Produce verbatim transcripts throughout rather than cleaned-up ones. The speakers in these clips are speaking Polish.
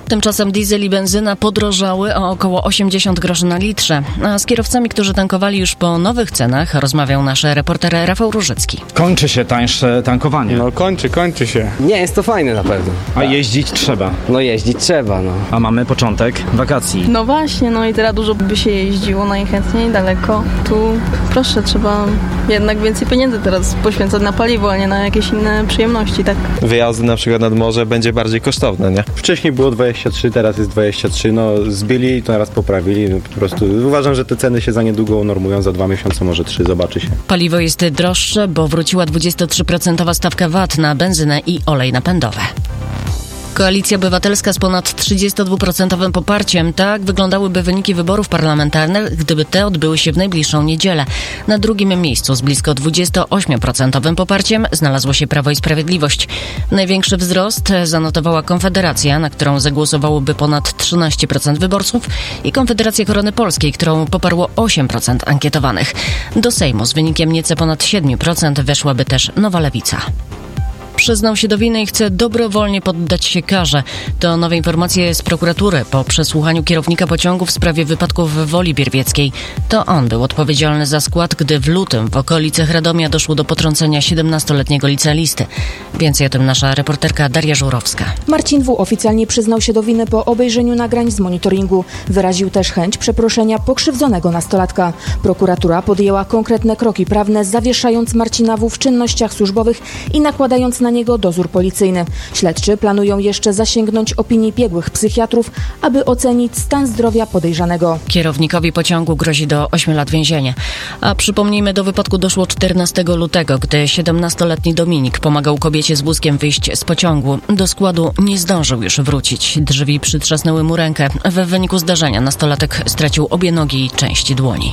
Tymczasem diesel i benzyna podrożały o około osiemdziesiąt groszy na litrze. A z kierowcami, którzy tankowali już po nowych cenach, rozmawiał nasz reporter Rafał Różycki. Kończy się tańsze tankowanie. No kończy, kończy się. Nie, jest to fajne na pewno. A jeździć trzeba. No jeździć trzeba, no. A mamy początek wakacji. No właśnie, no i teraz dużo by się jeździło najchętniej daleko. Tu proszę, trzeba jednak więcej pieniędzy teraz poświęcać na paliwo, a nie na jakieś inne przyjemności, tak? Wyjazdy na przykład nad morze będzie bardziej kosztowne, nie? Wcześniej było dwadzieścia trzy, teraz jest dwadzieścia trzy, no zbyli i to raz poprawili. No, po prostu uważam, że te ceny się za niedługo unormują, za dwa miesiące, może trzy, zobaczy się. Paliwo jest droższe, bo wróciła dwudziestotrzyprocentowa stawka V A T na benzynę i olej napędowy. Koalicja Obywatelska z ponad trzydziestodwuprocentowym poparciem. Tak wyglądałyby wyniki wyborów parlamentarnych, gdyby te odbyły się w najbliższą niedzielę. Na drugim miejscu z blisko dwudziestoośmioprocentowym poparciem znalazło się Prawo i Sprawiedliwość. Największy wzrost zanotowała Konfederacja, na którą zagłosowałoby ponad trzynaście procent wyborców, i Konfederacja Korony Polskiej, którą poparło osiem procent ankietowanych. Do Sejmu z wynikiem nieco ponad siedem procent weszłaby też Nowa Lewica. Przyznał się do winy i chce dobrowolnie poddać się karze. To nowe informacje z prokuratury po przesłuchaniu kierownika pociągu w sprawie wypadku w Woli Bierwieckiej. To on był odpowiedzialny za skład, gdy w lutym w okolicach Radomia doszło do potrącenia siedemnastoletniego licealisty. Więcej o tym nasza reporterka Daria Żurowska. Marcin W. oficjalnie przyznał się do winy po obejrzeniu nagrań z monitoringu. Wyraził też chęć przeproszenia pokrzywdzonego nastolatka. Prokuratura podjęła konkretne kroki prawne, zawieszając Marcina W. w czynnościach służbowych i nakładając na niego dozór policyjny. Śledczy planują jeszcze zasięgnąć opinii biegłych psychiatrów, aby ocenić stan zdrowia podejrzanego. Kierownikowi pociągu grozi do ośmiu lat więzienia. A przypomnijmy, do wypadku doszło czternastego lutego, gdy siedemnastoletni Dominik pomagał kobiecie z wózkiem wyjść z pociągu. Do składu nie zdążył już wrócić. Drzwi przytrzasnęły mu rękę. W wyniku zdarzenia nastolatek stracił obie nogi i część dłoni.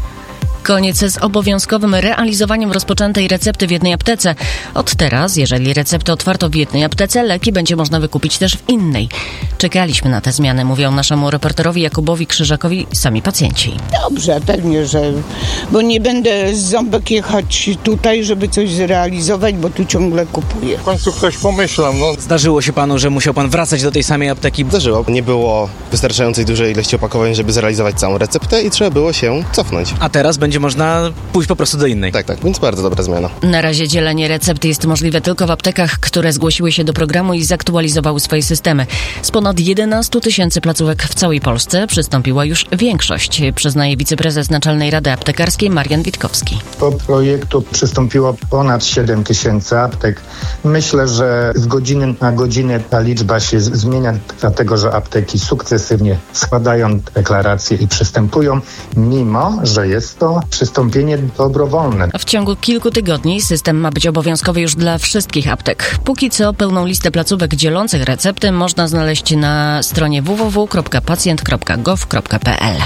Koniec z obowiązkowym realizowaniem rozpoczętej recepty w jednej aptece. Od teraz, jeżeli receptę otwarto w jednej aptece, leki będzie można wykupić też w innej. Czekaliśmy na te zmiany, mówią naszemu reporterowi Jakubowi Krzyżakowi sami pacjenci. Dobrze, pewnie, że... Bo nie będę z ząbek jechać tutaj, żeby coś zrealizować, bo tu ciągle kupuję. W końcu ktoś pomyślał, no. Zdarzyło się panu, że musiał pan wracać do tej samej apteki? Zdarzyło. Nie było wystarczającej dużej ilości opakowań, żeby zrealizować całą receptę i trzeba było się cofnąć. A teraz będzie można pójść po prostu do innej. Tak, tak, więc bardzo dobra zmiana. Na razie dzielenie recept jest możliwe tylko w aptekach, które zgłosiły się do programu i zaktualizowały swoje systemy. Z ponad jedenastu tysięcy placówek w całej Polsce przystąpiła już większość, przyznaje wiceprezes Naczelnej Rady Aptekarskiej Marian Witkowski. Do projektu przystąpiło ponad siedem tysięcy aptek. Myślę, że z godziny na godzinę ta liczba się zmienia, dlatego że apteki sukcesywnie składają deklaracje i przystępują, mimo że jest to przystąpienie dobrowolne. W ciągu kilku tygodni system ma być obowiązkowy już dla wszystkich aptek. Póki co pełną listę placówek dzielących recepty można znaleźć na stronie w w w kropka pacjent kropka gov kropka p l.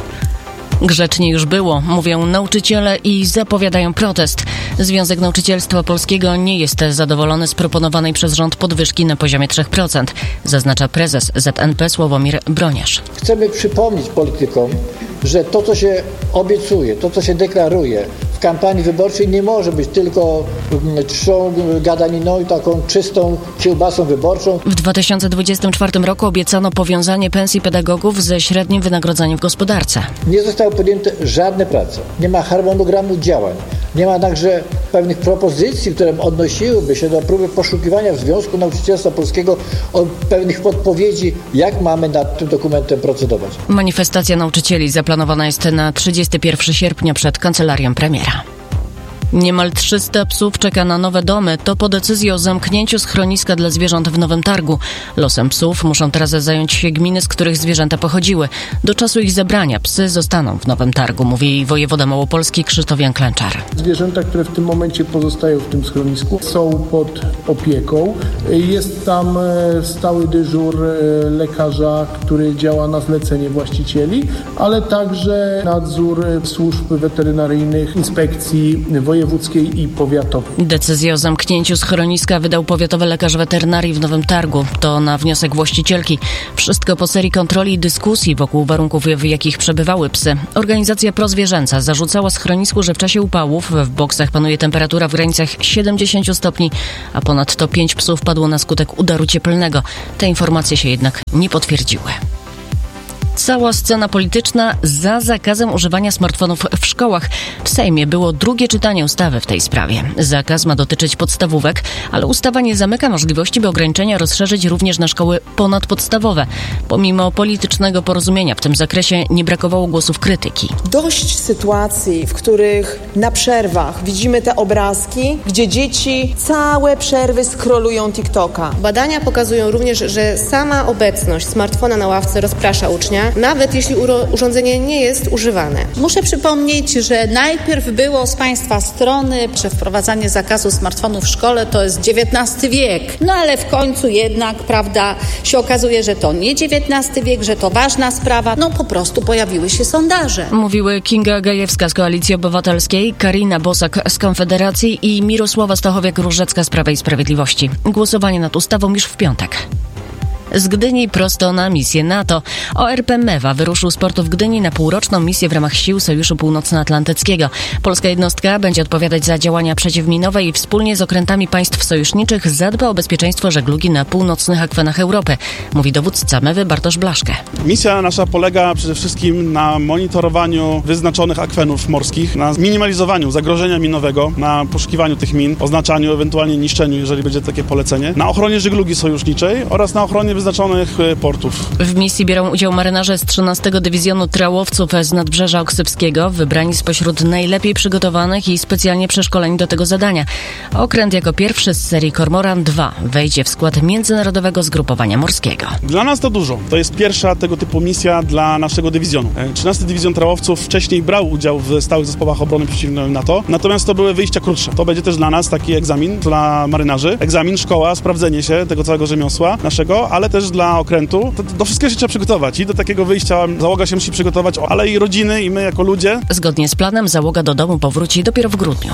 Grzecznie już było, mówią nauczyciele i zapowiadają protest. Związek Nauczycielstwa Polskiego nie jest zadowolony z proponowanej przez rząd podwyżki na poziomie trzy procent, zaznacza prezes Z N P Sławomir Broniarz. Chcemy przypomnieć politykom, że to, co się obiecuje, to, co się deklaruje w kampanii wyborczej, nie może być tylko czczą gadaniną i taką czystą kiełbasą wyborczą. W dwa tysiące dwudziestym czwartym roku obiecano powiązanie pensji pedagogów ze średnim wynagrodzeniem w gospodarce. Nie zostały podjęte żadne prace. Nie ma harmonogramu działań. Nie ma także pewnych propozycji, które odnosiłyby się do próby poszukiwania w Związku Nauczycielstwa Polskiego o pewnych podpowiedzi, jak mamy nad tym dokumentem procedować. Manifestacja nauczycieli zaplanowana jest na trzydziestego pierwszego sierpnia przed kancelarią premiera. Niemal trzysta psów czeka na nowe domy. To po decyzji o zamknięciu schroniska dla zwierząt w Nowym Targu. Losem psów muszą teraz zająć się gminy, z których zwierzęta pochodziły. Do czasu ich zebrania psy zostaną w Nowym Targu, mówi wojewoda małopolski Krzysztof Jan Klęczar. Zwierzęta, które w tym momencie pozostają w tym schronisku, są pod opieką. Jest tam stały dyżur lekarza, który działa na zlecenie właścicieli, ale także nadzór służb weterynaryjnych, inspekcji wojewódzkich. wojewódzkiej i powiatowej. Decyzję o zamknięciu schroniska wydał powiatowy lekarz weterynarii w Nowym Targu. To na wniosek właścicielki. Wszystko po serii kontroli i dyskusji wokół warunków, w jakich przebywały psy. Organizacja prozwierzęca zarzucała schronisku, że w czasie upałów w boksach panuje temperatura w granicach siedemdziesiąt stopni, a ponadto pięć psów padło na skutek udaru cieplnego. Te informacje się jednak nie potwierdziły. Cała scena polityczna za zakazem używania smartfonów w szkołach. W Sejmie było drugie czytanie ustawy w tej sprawie. Zakaz ma dotyczyć podstawówek, ale ustawa nie zamyka możliwości, by ograniczenia rozszerzyć również na szkoły ponadpodstawowe. Pomimo politycznego porozumienia w tym zakresie nie brakowało głosów krytyki. Dość sytuacji, w których na przerwach widzimy te obrazki, gdzie dzieci całe przerwy scrollują TikToka. Badania pokazują również, że sama obecność smartfona na ławce rozprasza ucznia, nawet jeśli urządzenie nie jest używane. Muszę przypomnieć, że najpierw było z Państwa strony, że wprowadzanie zakazu smartfonów w szkole to jest dziewiętnasty wiek. No ale w końcu jednak, prawda, się okazuje, że to nie dziewiętnasty wiek, że to ważna sprawa. No po prostu pojawiły się sondaże. Mówiły Kinga Gajewska z Koalicji Obywatelskiej, Karina Bosak z Konfederacji i Mirosława Stachowiak-Różecka z Prawa i Sprawiedliwości. Głosowanie nad ustawą już w piątek. Z Gdyni prosto na misję NATO. O R P Mewa wyruszył z portu w Gdyni na półroczną misję w ramach sił Sojuszu Północnoatlantyckiego. Polska jednostka będzie odpowiadać za działania przeciwminowe i wspólnie z okrętami państw sojuszniczych zadba o bezpieczeństwo żeglugi na północnych akwenach Europy, mówi dowódca Mewy Bartosz Blaszkę. Misja nasza polega przede wszystkim na monitorowaniu wyznaczonych akwenów morskich, na minimalizowaniu zagrożenia minowego, na poszukiwaniu tych min, oznaczaniu, ewentualnie niszczeniu, jeżeli będzie takie polecenie, na ochronie żeglugi sojuszniczej oraz na ochronie wyznaczonych portów. W misji biorą udział marynarze z trzynastego Dywizjonu Trałowców z Nadbrzeża Oksywskiego, wybrani spośród najlepiej przygotowanych i specjalnie przeszkoleni do tego zadania. Okręt jako pierwszy z serii Kormoran dwa wejdzie w skład Międzynarodowego Zgrupowania Morskiego. Dla nas to dużo. To jest pierwsza tego typu misja dla naszego dywizjonu. trzynasty Dywizjon Trałowców wcześniej brał udział w stałych zespołach obrony przeciwnej NATO, natomiast to były wyjścia krótsze. To będzie też dla nas taki egzamin dla marynarzy. Egzamin, szkoła, sprawdzenie się tego całego rzemiosła naszego, ale też dla okrętu. To, do wszystkiego się trzeba przygotować i do takiego wyjścia załoga się musi przygotować, ale i rodziny, i my jako ludzie. Zgodnie z planem załoga do domu powróci dopiero w grudniu.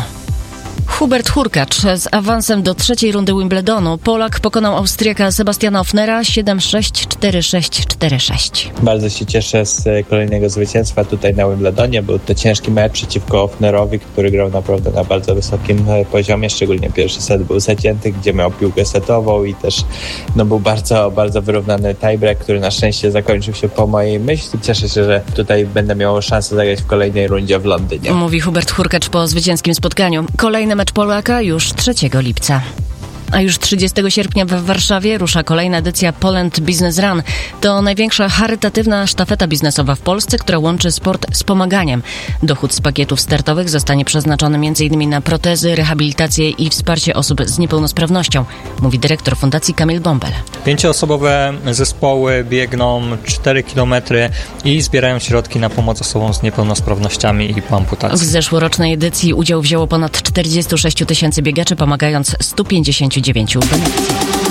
Hubert Hurkacz z awansem do trzeciej rundy Wimbledonu. Polak pokonał Austriaka Sebastiana Ofnera siedem sześć, cztery sześć, cztery sześć. Bardzo się cieszę z kolejnego zwycięstwa tutaj na Wimbledonie. Był to ciężki mecz przeciwko Ofnerowi, który grał naprawdę na bardzo wysokim poziomie. Szczególnie pierwszy set był zacięty, gdzie miał piłkę setową i też no, był bardzo, bardzo wyrównany tiebreak, który na szczęście zakończył się po mojej myśli. Cieszę się, że tutaj będę miał szansę zagrać w kolejnej rundzie w Londynie. Mówi Hubert Hurkacz po zwycięskim spotkaniu. Kolejny mecz Polaka już trzeciego lipca. A już trzydziestego sierpnia w Warszawie rusza kolejna edycja Poland Business Run. To największa charytatywna sztafeta biznesowa w Polsce, która łączy sport z pomaganiem. Dochód z pakietów startowych zostanie przeznaczony m in na protezy, rehabilitację i wsparcie osób z niepełnosprawnością, mówi dyrektor Fundacji Kamil Bąbel. Pięcioosobowe zespoły biegną cztery kilometry i zbierają środki na pomoc osobom z niepełnosprawnościami i po amputacji. W zeszłorocznej edycji udział wzięło ponad czterdzieści sześć tysięcy biegaczy, pomagając stu pięćdziesięciu dziewięciu beneficjentom.